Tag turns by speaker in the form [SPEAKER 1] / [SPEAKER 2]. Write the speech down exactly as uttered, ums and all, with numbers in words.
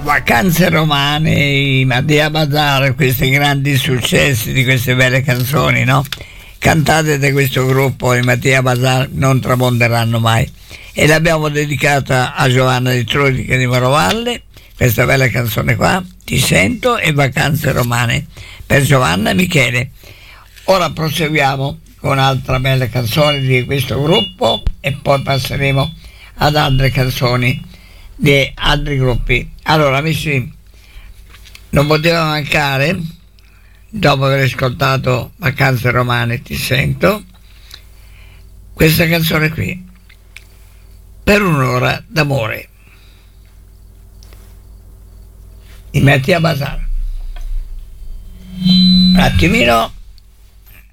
[SPEAKER 1] Vacanze romane, i Mattia Bazar, questi grandi successi di queste belle canzoni, no? Cantate da questo gruppo, i Mattia Bazar, non tramonteranno mai. E l'abbiamo dedicata a Giovanna di Trodica di Morovalle, questa bella canzone qua, Ti sento, e Vacanze romane, per Giovanna e Michele. Ora proseguiamo con altra bella canzone di questo gruppo e poi passeremo ad altre canzoni di altri gruppi. Allora amici, non poteva mancare, dopo aver ascoltato Vacanze romane, Ti sento, questa canzone qui, Per un'ora d'amore, i Mattia Bazar. Un attimino.